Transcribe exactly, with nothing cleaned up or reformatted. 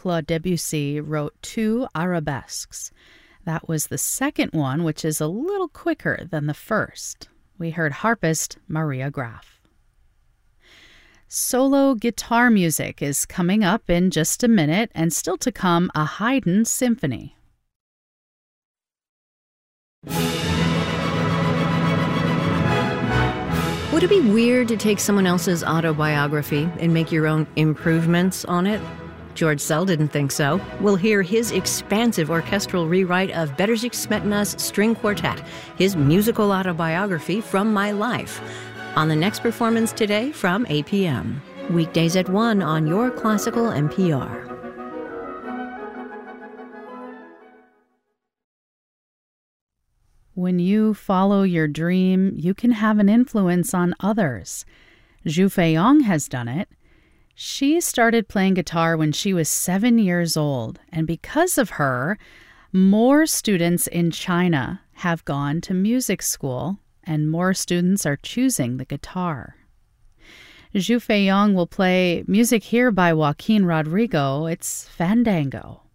Claude Debussy wrote two arabesques. That was the second one, which is a little quicker than the first. We heard harpist Maria Graf. Solo guitar music is coming up in just a minute, and still to come, a Haydn symphony. Would it be weird to take someone else's autobiography and make your own improvements on it? George Sell didn't think so. We'll hear his expansive orchestral rewrite of Bedřich Smetana's String Quartet, his musical autobiography from my life, on the next performance today from eight p.m. Weekdays at one on your classical N P R. When you follow your dream, you can have an influence on others. Zhu Feiyong has done it. She started playing guitar when she was seven years old, and because of her, more students in China have gone to music school, and more students are choosing the guitar. Zhu Feiyong will play music here by Joaquin Rodrigo. It's Fandango.